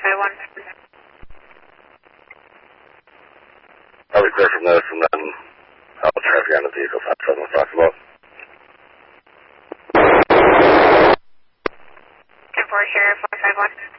451. I'll be clear from this, and then I'll traffic on the vehicle 57 was talked about. 10-4, Sheriff 451.